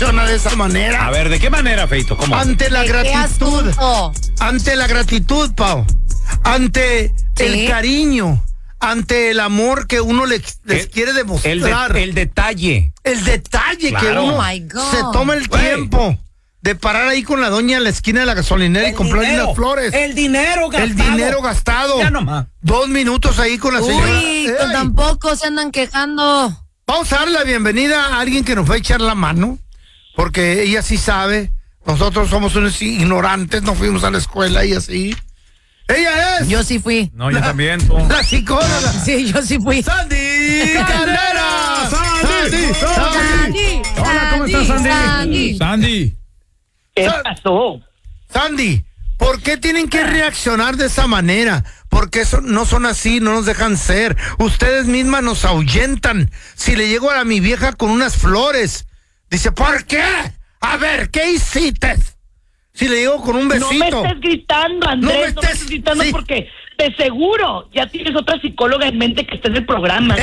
de esa manera. A ver, ¿de qué manera, Feito? ¿Cómo? Ante la gratitud. Ante la gratitud, Pau. Ante el cariño. Ante el amor que uno les quiere demostrar. El detalle. El detalle, claro. Que uno se toma el tiempo de parar ahí con la doña en la esquina de la gasolinera y comprarle las flores. El dinero gastado. El dinero gastado. Ya nomás. 2 minutos ahí con la señora. Uy, tampoco se andan quejando. Vamos a darle la bienvenida a alguien que nos va a echar la mano, porque ella sí sabe. Nosotros somos unos ignorantes, no fuimos a la escuela y así. Ella es. Yo sí fui. No, yo también. Tú. La psicóloga. Sí, yo sí fui. ¡Sandy Caldera! ¡Sandy! Hola, ¿cómo estás, Sandy? Sandy. ¿Qué pasó? Sandy, ¿por qué tienen que reaccionar de esa manera? Porque no son así, no nos dejan ser. Ustedes mismas nos ahuyentan. Si le llego a mi vieja con unas flores, dice, ¿por qué? A ver, ¿qué hiciste? Si le llego con un besito. No me estés gritando, Andrés, no me estés gritando porque de seguro ya tienes otra psicóloga en mente que esté en el programa.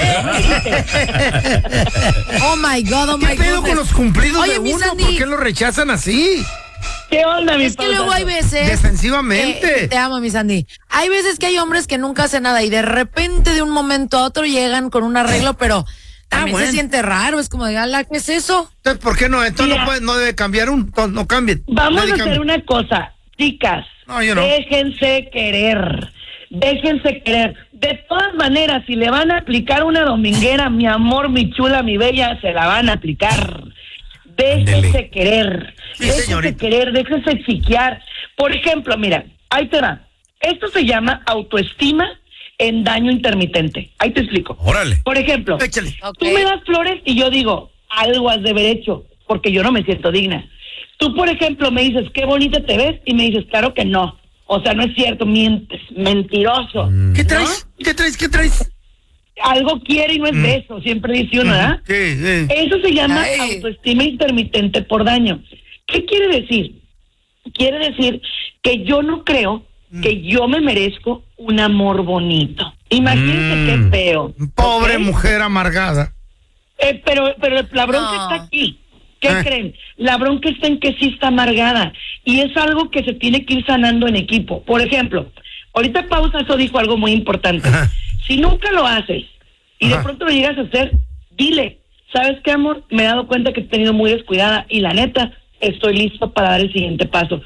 Oh my God, ¿Qué pedo con los cumplidos de uno? Sandy, ¿Por qué lo rechazan así? ¿Qué onda, mi Es que luego hay veces... Defensivamente. Te amo, mi Sandy. Hay veces que hay hombres que nunca hacen nada y de repente de un momento a otro llegan con un arreglo, pero también se siente raro. Es como de, ala, ¿qué es eso? Entonces, ¿por qué no? Entonces no debe cambiar no cambie. Vamos a hacer una cosa, chicas. No, yo no. Déjense querer. Déjense querer. De todas maneras, si le van a aplicar una dominguera, mi amor, mi chula, mi bella, se la van a aplicar. Déjense querer. Sí, déjense querer, déjense chiquear. Por ejemplo, mira, ahí te va. Esto se llama autoestima en daño intermitente. Ahí te explico. Órale. Por ejemplo, échale. Tú me das flores y yo digo, algo has de haber hecho, porque yo no me siento digna. Tú, por ejemplo, me dices, qué bonita te ves, y me dices, claro que no. O sea, no es cierto, mientes, mentiroso. ¿Qué traes? ¿No? ¿Qué traes? Algo quiere y no es beso, siempre dice uno, ¿verdad? Sí. Eso se llama autoestima intermitente por daño. ¿Qué quiere decir? Quiere decir que yo no creo que yo me merezco un amor bonito. Imagínense qué feo. Pobre mujer amargada. Pero la bronca está aquí. ¿Qué creen? La bronca está en que sí está amargada. Y es algo que se tiene que ir sanando en equipo. Por ejemplo, ahorita Pausa eso dijo algo muy importante. Si nunca lo haces y de pronto lo llegas a hacer, dile, ¿sabes qué, amor? Me he dado cuenta que te he tenido muy descuidada y la neta, estoy listo para dar el siguiente paso.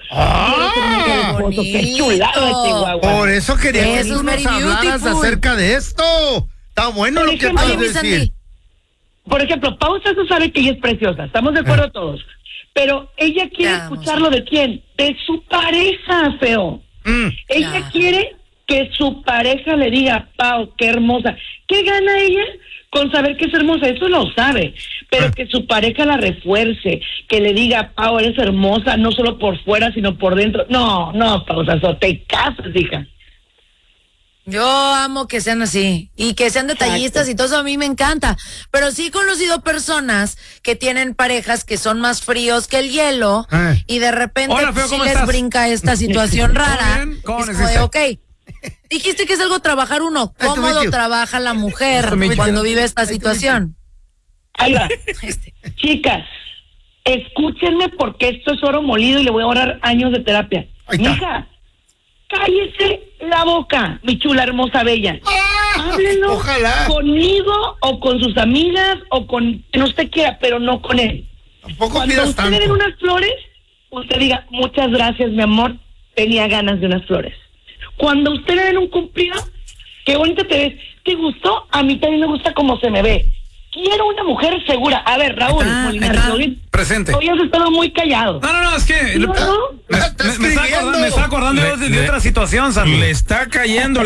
¡Qué chulado de Chihuahua! Por eso quería que nos hablaras acerca de esto. Está bueno lo que acabas de decir. Por ejemplo, Pausa eso sabe que ella es preciosa, estamos de acuerdo todos. Pero ella quiere escucharlo ¿de quién? De su pareja, feo. Ella quiere que su pareja le diga, Pau, qué hermosa. ¿Qué gana ella con saber que es hermosa? Eso lo sabe. Pero que su pareja la refuerce, que le diga, Pau, eres hermosa, no solo por fuera, sino por dentro. No, Pausa, te casas, hija. Yo amo que sean así y que sean detallistas y todo eso a mí me encanta, pero sí he conocido personas que tienen parejas que son más fríos que el hielo y de repente sí les brinca esta situación rara. ¿Cómo es como de, ok, dijiste que es algo trabajar uno, cómodo trabaja la mujer cuando vive esta situación. Ahí va. Chicas, escúchenme porque esto es oro molido y le voy a ahorrar años de terapia. Hija, cállese la boca, mi chula, hermosa, bella. Háblenlo conmigo o con sus amigas o con quien usted quiera, pero no con él. Tampoco cuando usted le den unas flores, usted diga, muchas gracias, mi amor, tenía ganas de unas flores. Cuando usted le den un cumplido, qué bonita te ves, ¿te gustó? A mí también me gusta cómo se me ve. Quiero una mujer segura. A ver, Raúl Molinar, presente. Hoy has estado muy callado. No, es que me está acordando de otra situación, Sam. Le está cayendo